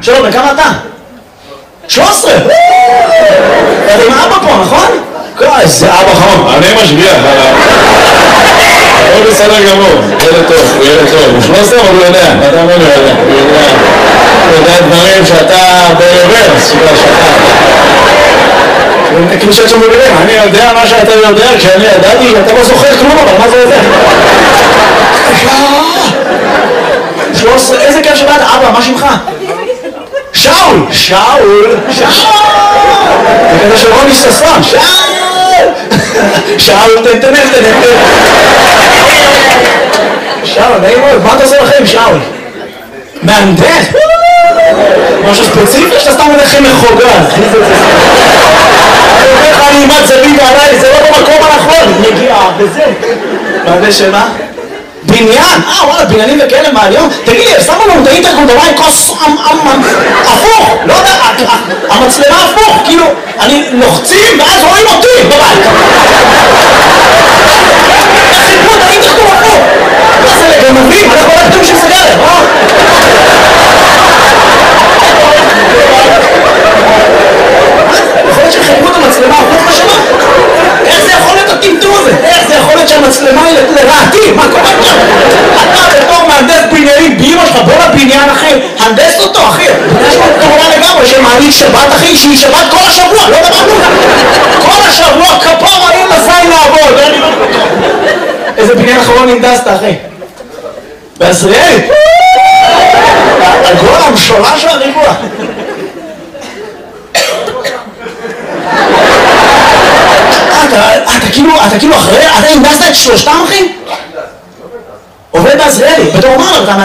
שלום, וכמה אתה? 13! אתה עם אבא פה, נכון? איזה אבא חום. אני משגיח עליו. הוא בסדר גמור, ילד טוב, הוא ילד טוב. הוא 13 אבל הוא יודע, אתה אומר לו יודע. הוא יודע דברים שאתה ברוורס, שאתה... כאילו שאת שם בגלל, אני יודע מה שאתה יודע, כשאני ידעתי, אתה לא זוכר כלום, אבל מה זה זה? 13, איזה כיף שבאת, אבא, מה שמך? שאול! שאול! שאול! זה כזה של רוני ששון, שאול! שאול, תן. שאול, נעים מאוד, מה אתה עושה לכם, שאול? מהנדס? משהו ספציפי שאתה סתם הולך עם מחוגז. אני אומר לך, אני אימת זווית עליי, זה לא במקום הנכון, נגיעה, וזה. מהנדס שמה? בניין? וואלה, בניינים וכאלה מעניין. תגיד לי, שמו לנו את האינטרקום דבר עם כוס הפוך, לא יודע, המצלמה הפוך, כאילו, אני לוחצים ואז רואים אותי בבית. איך חיפו את האינטרקום הפוך? מה זה לגנבים? אנחנו רק תום של סגרת, יכול להיות שחיפו את המצלמה הפוך בשמה? איך זה יכול להיות הטמטום הזה? איך זה יכול להיות שהמצלמה היא לרעתי? מה קורה פה? אתה בתור מהנדס בניינים באמא שלך, בוא לבניין אחי, הנדס אותו אחי. יש לו כמובן לגמרי שמעניק שבת אחי, שהיא שבת כל השבוע, לא דמרנו. כל השבוע כפור אני מזיין לעבוד. איזה בניין אחרון ננדסת אחי? בעזריאלי? הגול המשולש והריבוע. אתה כאילו אחרי, אתה הנדסת את שלושתם אחי? עובד בעזריאלי, בתור מה אתה